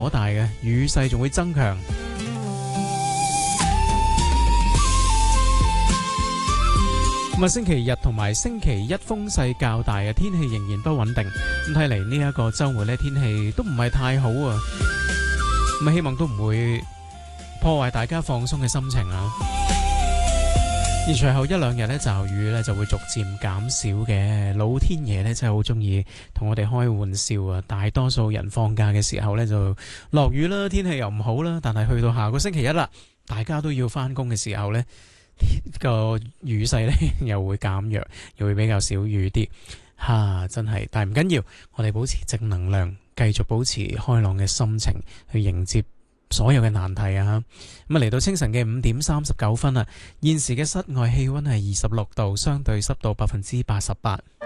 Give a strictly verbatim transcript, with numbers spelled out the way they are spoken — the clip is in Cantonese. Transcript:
火大嘅，雨勢仲會增強。咁啊，星期日同埋星期一風勢較大嘅，天氣仍然不穩定。咁睇嚟呢一個週末咧，天氣都唔係太好啊。咁啊，希望都唔會破壞大家放鬆嘅心情啊。而隨後一兩日咧，驟雨咧就會逐漸減少嘅。老天爺咧真係好中意同我哋開玩笑啊！大多數人放假嘅時候咧就落雨啦，天氣又唔好啦。但係去到下個星期一啦，大家都要翻工嘅時候咧，個雨勢咧又會減弱，又會比較少雨啲。吓、啊，真係，但係唔緊要，我哋保持正能量，繼續保持開朗嘅心情去迎接所有嘅難題啊！咁啊，嚟到清晨嘅五點三十九分啦，現時嘅室外氣溫係二十六度，相對濕度百分之八十八。